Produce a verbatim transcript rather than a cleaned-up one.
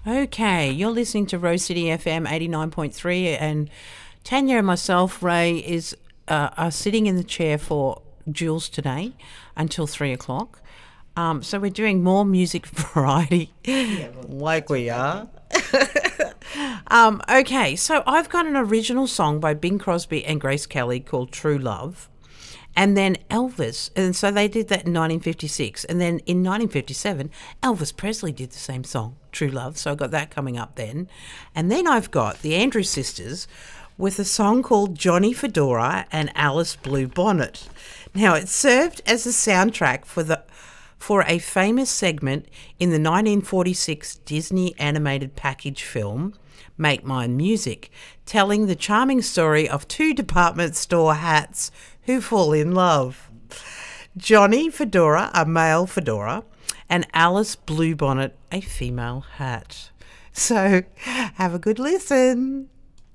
Okay, you're listening to Rose City F M eighty-nine point three, and Tanya and myself, Ray, is uh, are sitting in the chair for Jules today until three o'clock. Um, so we're doing more music variety, Yeah, well, like that's we okay. are. um, okay, so I've got an original song by Bing Crosby and Grace Kelly called True Love. And then Elvis, and so they did that in nineteen fifty-six. And then in nineteen fifty-seven, Elvis Presley did the same song, True Love. So I got that coming up then. And then I've got the Andrews Sisters with a song called Johnny Fedora and Alice Blue Bonnet. Now, it served as a soundtrack for the for a famous segment in the nineteen forty-six Disney animated package film Make Mine Music, telling the charming story of two department store hats who fall in love. Johnny Fedora, a male fedora, and Alice Bluebonnet, a female hat. So have a good listen.